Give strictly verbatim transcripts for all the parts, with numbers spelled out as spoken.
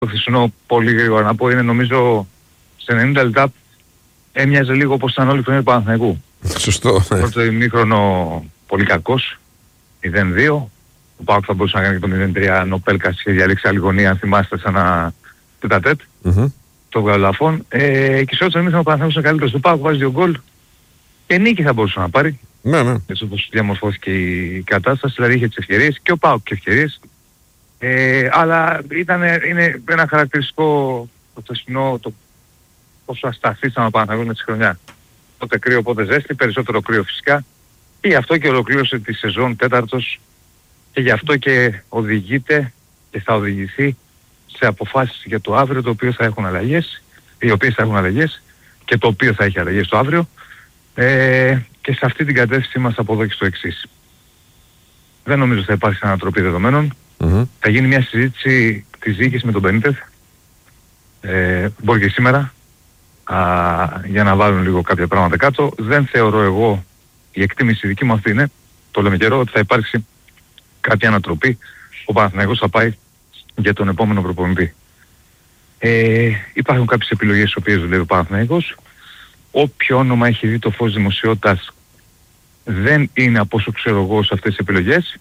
το χθεσινό πολύ γρήγορα να πω είναι νομίζω σε ενενήντα λεπτά έμοιαζε λίγο όπως ήταν όλη η χρονιά του Παναθηναϊκού. Σωστό. Πρώτο ημίχρονο πολύ κακός, μηδέν δύο. Ο ΠΑΟΚ θα μπορούσε να κάνει και το μηδέν τρία αν ο Πέλκας είχε διαλέξει άλλη γωνία, αν θυμάστε, σαν ένα τετατέτ. Mm-hmm. Το βγαλαφών. Ε, και σε ό,τι ημίχρονο ο Παναθηναϊκός είναι καλύτερος. Το ΠΑΟΚ βάζει δύο γκολ και νίκη θα μπορούσε να πάρει. Ναι, ναι. Έτσι όπως διαμορφώθηκε η κατάσταση, δηλαδή είχε τις ευκαιρίες και ο ΠΑΟΚ και ευκαιρίες. Ε, αλλά ήταν, είναι ένα χαρακτηριστικό το χθεσινό, το πόσο ασταθής ήταν ο Παναθηναϊκός με τη χρονιά. Πότε κρύο, πότε ζέστη, περισσότερο κρύο φυσικά. Και γι' αυτό και ολοκλήρωσε τη σεζόν τέταρτος και γι' αυτό και οδηγείται και θα οδηγηθεί σε αποφάσεις για το αύριο, το οποίο θα έχουν αλλαγές, οι οποίες θα έχουν αλλαγές και το οποίο θα έχει αλλαγές το αύριο. Ε, και σε αυτή την κατεύθυνση μας από εδώ και στο εξής. Δεν νομίζω θα υπάρξει ανατροπή δεδομένων. Mm-hmm. Θα γίνει μια συζήτηση της διοίκησης με τον Μπενίτεθ. Ε, μπορεί και σήμερα. Α, για να βάλουν λίγο κάποια πράγματα κάτω. Δεν θεωρώ εγώ, η εκτίμηση δική μου αυτή είναι, το λέμε καιρό, ότι θα υπάρξει κάποια ανατροπή. Ο Παναθηναϊκός θα πάει για τον επόμενο προπονητή. Ε, υπάρχουν κάποιες επιλογές στις οποίες δουλεύει ο Παναθηναϊκός. Όποιο όνομα έχει δει το φως δημοσιότητας δεν είναι από όσο ξέρω εγώ σε αυτές τις επιλογές.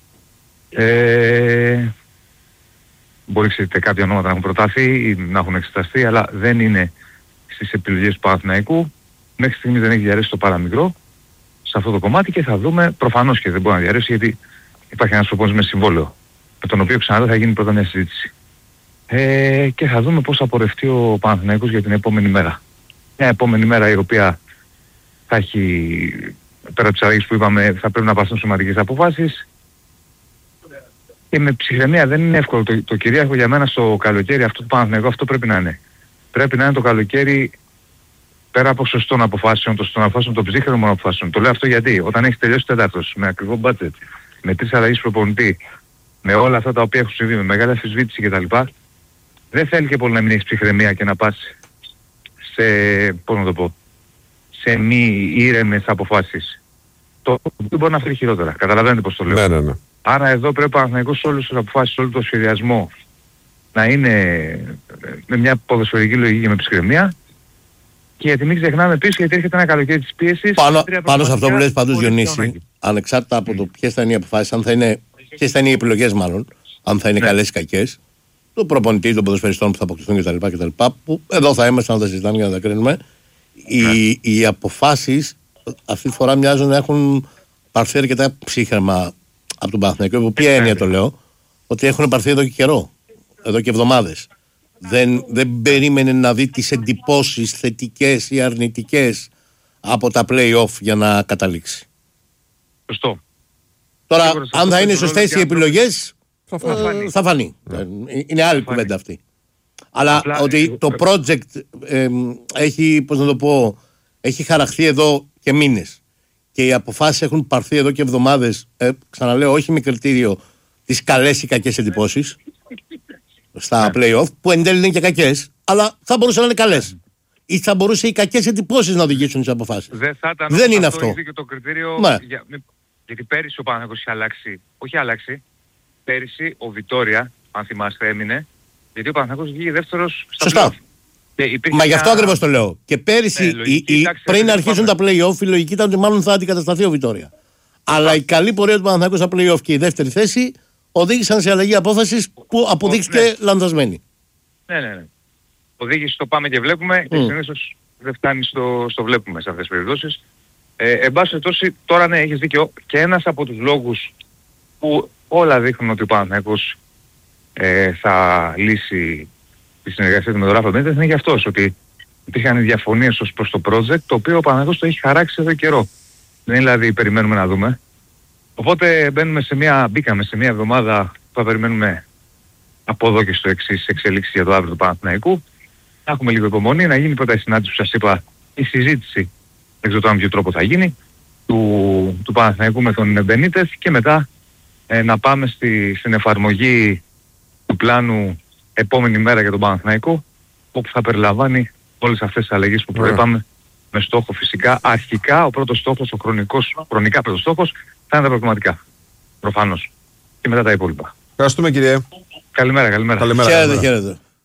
Ε, μπορεί ξέρετε κάποια ονόματα να έχουν προταθεί ή να έχουν εξεταστεί, αλλά δεν είναι στις επιλογές του Παναθηναϊκού. Μέχρι στιγμής δεν έχει διαρρέσει το παραμικρό σε αυτό το κομμάτι και θα δούμε, προφανώς και δεν μπορεί να διαρρέσει γιατί υπάρχει ένας προπονητής με συμβόλαιο, με τον οποίο ξανά θα γίνει πρώτα μια συζήτηση. Ε, και θα δούμε πώς θα πορευτεί ο Παναθηναϊκός για την επόμενη μέρα. Μια επόμενη μέρα η οποία θα έχει, πέρα από τις αλλαγές που είπαμε, θα πρέπει να πάρουν σωματικές αποφάσεις. Και με ψυχραιμία δεν είναι εύκολο. Το, το κυρίαρχο για μένα στο καλοκαίρι αυτό το Παναθηναϊκό αυτό πρέπει να είναι. Πρέπει να είναι το καλοκαίρι πέρα από σωστών αποφάσεων, των σωστών αποφάσεων, των ψύχρεμων αποφάσεων. Το λέω αυτό γιατί όταν έχει τελειώσει τέταρτος, με ακριβό budget, με τρεις αλλαγές προπονητή, με όλα αυτά τα οποία έχουν συμβεί, με μεγάλη αμφισβήτηση κτλ. Δεν θέλει και πολύ να μην έχεις ψυχραιμία και να πας σε, πώς να το πω, σε μη ήρεμες αποφάσεις. Το δεν μπορεί να φέρει χειρότερα. Καταλαβαίνετε πώς το λέω. Ναι, ναι, ναι. Άρα εδώ πρέπει ο Παναθηναϊκός σε όλες τις αποφάσεις, όλο το σχεδιασμό να είναι με μια ποδοσφαιρική λογική και με ψυχραιμία. Και γιατί μην ξεχνάμε επίσης, γιατί έρχεται ένα καλοκαίρι της πίεσης. Πάνω, πάνω σε αυτό που λες πάντως Διονύση, ανεξάρτητα από το ποιες θα είναι οι αποφάσεις, αν θα είναι, ποιες θα είναι οι επιλογές μάλλον, αν θα είναι ναι. καλές ή κακές, του προπονητή, των ποδοσφαιριστών που θα αποκτηθούν κτλ. κτλ που εδώ θα είμαστε να τα συζητάμε για να τα κρίνουμε. Οι, ναι. οι αποφάσεις αυτή τη φορά μοιάζουν να έχουν πάρθει αρκετά ψύχρεμα από τον Παναθηναϊκό. Από ποια έννοια το λέω, ότι έχουν πάρθει εδώ και καιρό, εδώ και εβδομάδες. Δεν, δεν περίμενε να δει τις εντυπώσεις θετικές ή αρνητικές από τα play-off για να καταλήξει. Σωστό. Τώρα, αν θα είναι σωστές οι επιλογές, θα φανεί. Ε, θα φανεί. Yeah. Είναι άλλη κουβέντα αυτή. Αλλά απλά, ότι ε, το project ε, έχει, πώς να το πω, έχει χαραχθεί εδώ και μήνες και οι αποφάσεις έχουν πάρθει εδώ και εβδομάδες, ε, ξαναλέω, όχι με κριτήριο τις καλές ή κακές εντυπώσεις στα yeah. play-off, που εν τέλει είναι και κακές, αλλά θα μπορούσαν να είναι καλές. Ή θα μπορούσε οι κακές εντυπώσεις να οδηγήσουν τις αποφάσεις. Δεν, θα ήταν Δεν είναι αυτό. Και το κριτήριο, yeah. για, γιατί πέρυσι ο Παναθηναϊκός είχε αλλάξει, όχι αλλάξει, πέρυσι ο Βιτόρια, αν θυμάστε, έμεινε, γιατί ο Παναθηναϊκός βγήκε δεύτερος στα Σωστά. play-off. Μα γι' αυτό ακριβώς το λέω. Και πέρυσι, ε, η, η, τάξη, πριν αρχίσουν τα play-off, η λογική ήταν ότι μάλλον θα αντικατασταθεί ο Βιτόρια. Αλλά η καλή πορεία του Παναθηναϊκού στα play-off και η δεύτερη θέση οδήγησαν σε αλλαγή απόφασης που αποδείχθηκε ναι. λανθασμένη. Ναι, ναι, ναι. Οδήγησε στο πάμε και βλέπουμε mm. και συνήθως δεν φτάνει στο, στο βλέπουμε σε αυτές τις περιπτώσεις. Ε, εν πάση περιπτώσει, τώρα ναι, έχεις δίκιο. Και ένας από τους λόγους που όλα δείχνουν ότι ο Παναθηναϊκός ε, θα λύσει τη συνεργασία του με τον Ράφα Μπενίτεθ είναι και αυτός, ότι υπήρχαν διαφωνίες ως προς το project, το οποίο ο Παναθηναϊκός το έχει χαράξει εδώ καιρό. Δεν είναι δηλαδή περιμένουμε να δούμε. Οπότε μπαίνουμε σε μια, μπήκαμε σε μια εβδομάδα που θα περιμένουμε από εδώ και στο εξής εξελίξη για το αύριο του Παναθηναϊκού. Να έχουμε λίγο υπομονή, να γίνει πρώτα η συνάντηση που σας είπα, η συζήτηση, δεν ξέρω αν ποιο τρόπο θα γίνει, του, του Παναθηναϊκού με τον Μπενίτεθ και μετά ε, να πάμε στη, στην εφαρμογή του πλάνου επόμενη μέρα για τον Παναθηναϊκό, όπου θα περιλαμβάνει όλες αυτές τις αλλαγές που προείπαμε, yeah. με στόχο φυσικά αρχικά ο πρώτος στόχος, ο χρονικός, χρονικά πρώτος στόχος θα είναι τα προγραμματικά. Προφανώς. Και μετά τα υπόλοιπα. Ευχαριστούμε κύριε. Καλημέρα, καλημέρα. Καλημέρα. Χαίρετε, χαίρετε.